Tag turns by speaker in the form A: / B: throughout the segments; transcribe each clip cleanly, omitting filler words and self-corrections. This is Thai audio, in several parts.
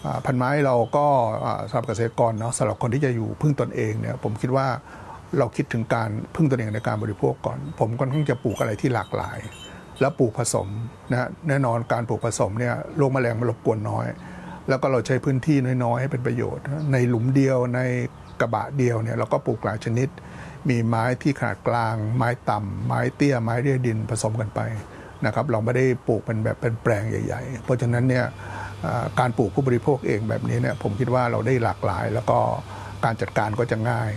A: พันไม้เราก็สำหรับเกษตรกรเนาะสำหรับคนที่จะอยู่พึ่งตนเองเนี่ยผมคิดว่าเราคิดถึงการพึ่งตนเองในการบริโภคก่อนผมค่อนข้างจะปลูกอะไรที่หลากหลายแล้วปลูกผสมนะแน่นอนการปลูกผสมเนี่ยโรคแมลงมันรบกวนน้อยแล้วก็เราใช้พื้นที่น้อยๆให้เป็นประโยชน์ในหลุมเดียวในกระบะเดียวเนี่ยเราก็ปลูกหลายชนิดมีไม้ที่ขนาดกลางไม้ต่ำไม้เตี้ยไม้เรียดินผสมกันไปนะครับเราไม่ได้ปลูกเป็นแบบเป็นแปลงใหญ่ๆเพราะฉะนั้นเนี่ยการปลูกผู้บริโภคเองแบบนี้เนี่ยผมคิดว่าเราได้หลากหลายแล้วก็การจัดการก็จะง่าย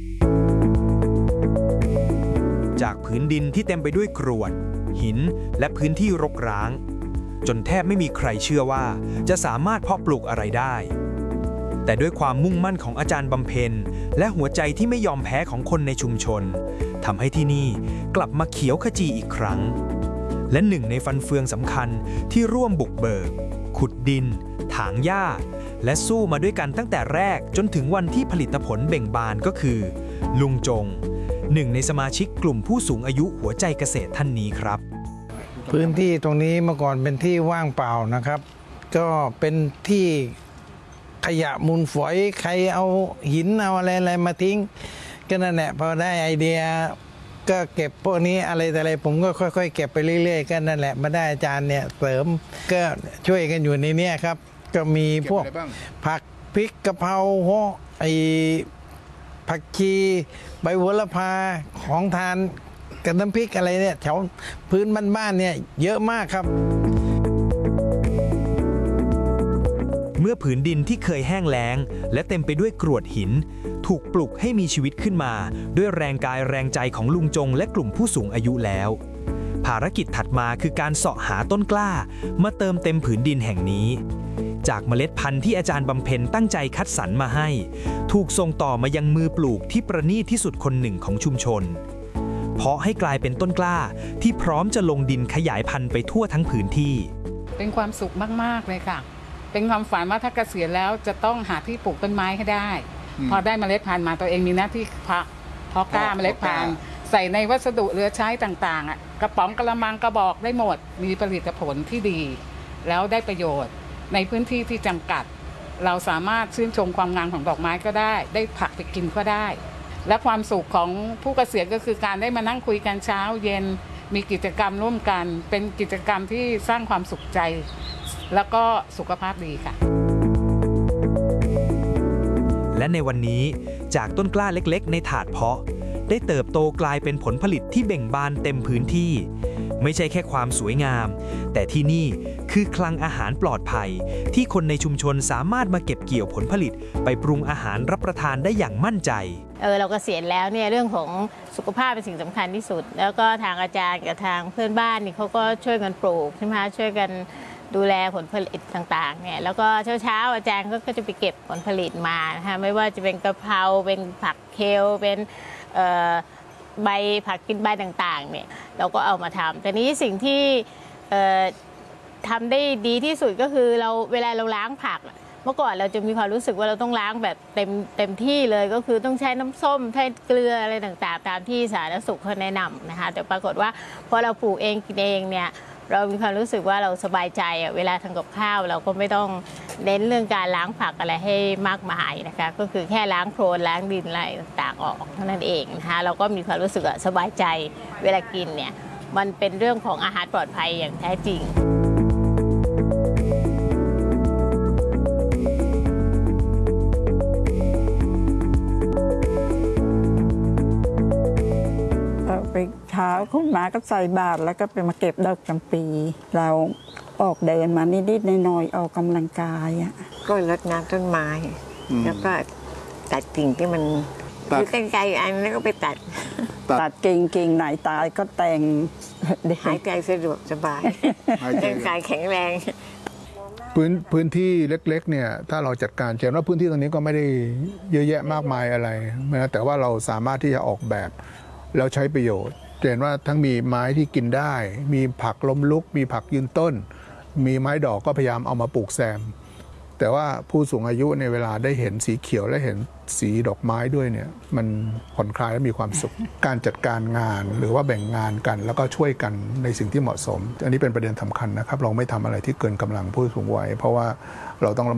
B: จากผืนดินที่เต็มไปด้วยกรวดหินและพื้นที่รกร้างจนแทบไม่มีใครเชื่อว่าจะสามารถเพาะปลูกอะไรได้แต่ด้วยความมุ่งมั่นของอาจารย์บำเพ็ญและหัวใจที่ไม่ยอมแพ้ของคนในชุมชนทำให้ที่นี่กลับมาเขียวขจีอีกครั้งและหนึ่งในฟันเฟืองสำคัญที่ร่วมบุกเบิกขุดดินถางหญ้าและสู้มาด้วยกันตั้งแต่แรกจนถึงวันที่ผลิตผลเบ่งบานก็คือลุงจงหนึ่งในสมาชิกกลุ่มผู้สูงอายุหัวใจเกษตรท่านนี้ครับ
C: พื้นที่ตรงนี้เมื่อก่อนเป็นที่ว่างเปล่านะครับก็เป็นที่ขยะมูลฝอยใครเอาหินเอาอะไรมาทิ้งก็นั่นแหละพอได้ไอเดียก็เก็บพวกนี้อะไรแต่อะไรผมก็ค่อยๆเก็บไปเรื่อยๆก็นั่นแหละมาได้อาจารย์เนี่ยเสริมก็ช่วยกันอยู่ในนี้ครับก็มีพวกผักพริกกะเพราไอผักชีใบโหระพาของทานกับน้ำพริกอะไรเนี่ยแถวพื้นบ้านๆเนี่ยเยอะมากครับ
B: เมื่อผืนดินที่เคยแห้งแล้งและเต็มไปด้วยกรวดหินถูกปลุกให้มีชีวิตขึ้นมาด้วยแรงกายแรงใจของลุงจงและกลุ่มผู้สูงอายุแล้วภารกิจถัดมาคือการเสาะหาต้นกล้ามาเติมเต็มผืนดินแห่งนี้จากเมล็ดพันธุ์ที่อาจารย์บำเพ็ญตั้งใจคัดสรรมาให้ถูกส่งต่อมายังมือปลูกที่ประณีตที่สุดคนหนึ่งของชุมชนเพาะให้กลายเป็นต้นกล้าที่พร้อมจะลงดินขยายพันธุ์ไปทั่วทั้งพื้นที่
D: เป็นความสุขมากๆเลยค่ะเป็นความฝันว่าถ้าเกษียณแล้วจะต้องหาที่ปลูกต้นไม้ให้ได้พอได้เมล็ดพันธุ์มาตัวเองมีหน้าที่เพาะกล้าเมล็ดพันธุ์ใส่ในวัสดุเหลือใช้ต่างๆกระป๋องกระมังกระบอกได้หมดมีผลิตผลที่ดีแล้วได้ประโยชน์ในพื้นที่ที่จำกัดเราสามารถชื่นชมความงามของดอกไม้ก็ได้ผักไปกินก็ได้และความสุขของผู้เกษียณก็คือการได้มานั่งคุยกันเช้าเย็นมีกิจกรรมร่วมกันเป็นกิจกรรมที่สร้างความสุขใจแล้วก็สุขภาพดีค่ะ
B: และในวันนี้จากต้นกล้าเล็กๆในถาดเพาะได้เติบโตกลายเป็นผลผลิตที่เบ่งบานเต็มพื้นที่ไม่ใช่แค่ความสวยงามแต่ที่นี่คือคลังอาหารปลอดภัยที่คนในชุมชนสามารถมาเก็บเกี่ยวผลผลิตไปปรุงอาหารรับประทานได้อย่างมั่นใจ
E: เราเกษียณแล้วเนี่ยเรื่องของสุขภาพเป็นสิ่งสำคัญที่สุดแล้วก็ทางอาจารย์กับทางเพื่อนบ้านนี่เขาก็ช่วยกันปลูกใช่ไหมคะช่วยกันดูแลผลผลิตต่างๆเนี่ยแล้วก็เช้าอาจารย์ก็จะไปเก็บผลผลิตมานะคะไม่ว่าจะเป็นกะเพราเป็นผักเคลเป็นใบผักกินใบต่างๆเนี่ยเราก็เอามาทำแต่นี้สิ่งที่ทำได้ดีที่สุดก็คือเวลาเราล้างผักเมื่อก่อนเราจะมีความรู้สึกว่าเราต้องล้างแบบเต็มที่เลยก็คือต้องใช้น้ำส้มใช้เกลืออะไรต่างๆตามที่สาธารณสุขเขาแนะนำนะคะแต่ปรากฏว่าพอเราปลูกเองกินเองเนี่ยเรามีความรู้สึกว่าเราสบายใจเวลาทำกับข้าวเราก็ไม่ต้องเน้นเรื่องการล้างผักอะไรให้มากมายนะคะก็คือแค่ล้างโคลนล้างดินอะไรต่างๆออกเท่านั้นเองนะคะเราก็มีความรู้สึกสบายใจเวลากินเนี่ยมันเป็นเรื่องของอาหารปลอดภัยอย่างแท้จริง
F: ไปเช้าขึ้นมาก็ใส่บาตรแล้วก็ไปมาเก็บดอกจำปีเราออกเดินมานิดๆหน่อยๆออกกำลังกาย
G: ก็รดน้ำต้นไม้แล้วก็ตัดกิ่งที่มันคือตั้งใจอันแล้วก็ไปตัด
F: กิ่งไหนตายก็แต่ง
G: หายใจสะดวกสบายร่างกายแข็งแรง
A: พื้นที่เล็กๆเนี่ยถ้าเราจัดการเห็นว่าพื้นที่ตรงนี้ก็ไม่ได้เยอะแยะมากมายอะไรนะแต่ว่าเราสามารถที่จะออกแบบแล้วใช้ประโยชน์เห็นว่าทั้งมีไม้ที่กินได้มีผักล้มลุกมีผักยืนต้นมีไม้ดอกก็พยายามเอามาปลูกแซมแต่ว่าผู้สูงอายุในเวลาได้เห็นสีเขียวและเห็นสีดอกไม้ด้วยเนี่ยมันผ่อนคลายและมีความสุขการจัดการงานหรือว่าแบ่งงานกันแล้วก็ช่วยกันในสิ่งที่เหมาะสมอันนี้เป็นประเด็นสำคัญนะครับเราไม่ทำอะไรที่เกินกำลังผู้สูงวัยเพราะว่าเราต้อง